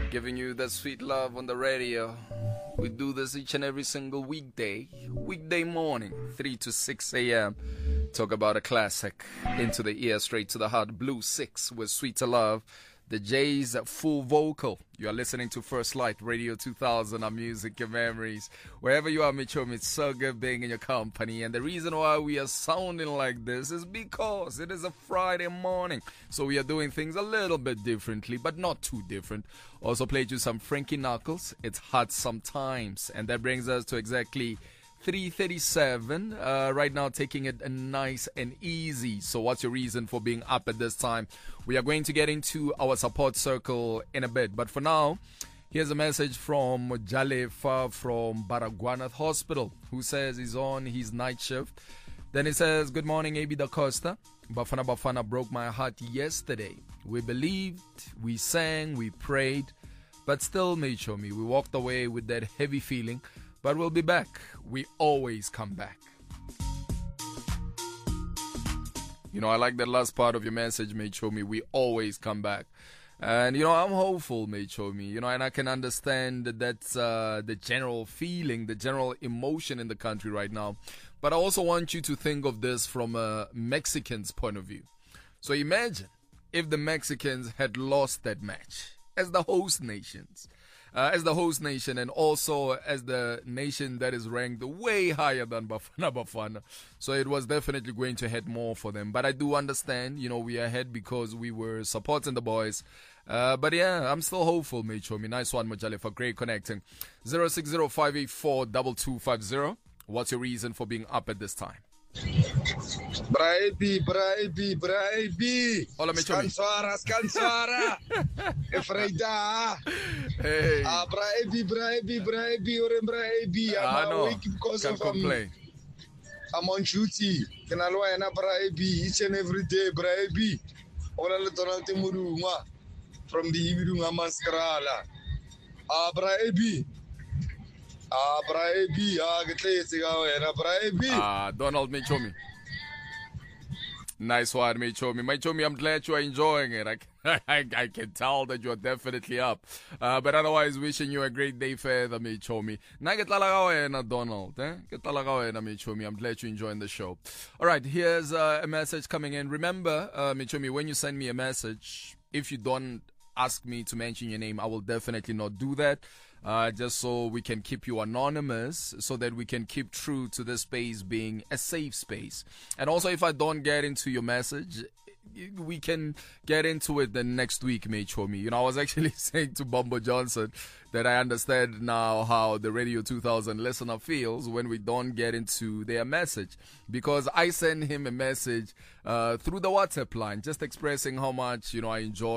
Giving you that sweet love on the radio. We do this each and every single weekday morning, 3 to 6 a.m. Talk about a classic, into the ear, straight to the heart. Blue 6 with Sweeter Love. The J's full vocal. You are listening to First Light Radio 2000, our music and memories. Wherever you are, Mitchum, it's so good being in your company. And the reason why we are sounding like this is because it is a Friday morning. So we are doing things a little bit differently, but not too different. Also played you some Frankie Knuckles. It's hot sometimes. And that brings us to exactly 3:37. Right now, taking it nice and easy. So what's your reason for being up at this time? We are going to get into our support circle in a bit. But for now, here's a message from Jalefa from Baragwanath Hospital, who says he's on his night shift. Then he says, good morning, AB Da Costa. Bafana Bafana broke my heart yesterday. We believed, we sang, we prayed, but still, Michomi, we walked away with that heavy feeling. But we'll be back. We always come back. You know, I like that last part of your message, Michomi. We always come back. And, you know, I'm hopeful, Michomi. You know, and I can understand that that's the general feeling, the general emotion in the country right now. But I also want you to think of this from a Mexican's point of view. So imagine if the Mexicans had lost that match as the host nations. As the host nation and also as the nation that is ranked way higher than Bafana Bafana. So it was definitely going to hit more for them. But I do understand, you know, we are ahead because we were supporting the boys. But yeah, I'm still hopeful, Michomi. Nice one, Majale, for great connecting. 060-584-2250. What's your reason for being up at this time? Braibi. Hola, Michomi. Scan suara. Efreida. Hey. Braibi. I'm awake because can't complain. I'm on duty. Can I learn Braibi each and every day? Braibi. Ola le tonante muruma from the Ibirunga Mascarala. Braibi. Donald Michomi. Nice one, Michomi. Michomi, I'm glad you are enjoying it. I can tell that you are definitely up. But otherwise, wishing you a great day further, Michomi. Na ke talaga wena, Donald. Ke talaga wena, Michomi. I'm glad you're enjoying the show. All right, here's a message coming in. Remember, Michomi, when you send me a message, if you don't ask me to mention your name, I will definitely not do that. Just so we can keep you anonymous, so that we can keep true to this space being a safe space. And also, if I don't get into your message, we can get into it the next week, Michomi. You know, I was actually saying to Bumbo Johnson that I understand now how the Radio 2000 listener feels when we don't get into their message. Because I send him a message through the WhatsApp line, just expressing how much, you know, I enjoy